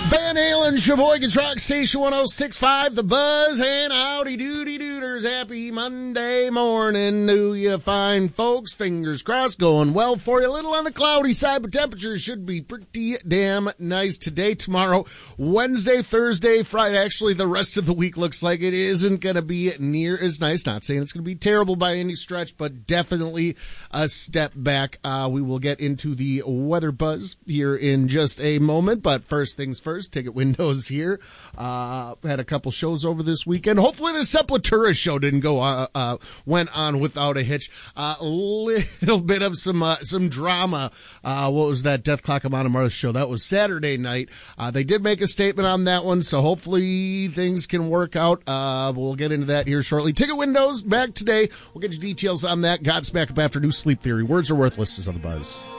Van Halen, Sheboygan's Rock Station 106.5, The Buzz, and howdy doody dooders. Happy Monday morning to you fine folks. Fingers crossed, going well for you. A little on the cloudy side, but temperatures should be pretty damn nice today, tomorrow, Wednesday, Thursday, Friday. Actually, the rest of the week looks like it isn't going to be near as nice. Not saying it's going to be terrible by any stretch, but definitely a step back. We will get into the weather buzz here in just a moment, but first things first, Ticket Windows here. Had a couple shows over this weekend. Hopefully the Sepultura show didn't went on without a hitch. A little bit of some drama. What was that Death Clock of Montmartre show? That was Saturday night. They did make a statement on that one, so hopefully things can work out. We'll get into that here shortly. Ticket Windows back today. We'll get you details on that. Godsmack up after New Sleep Theory. Words are worthless is on the Buzz.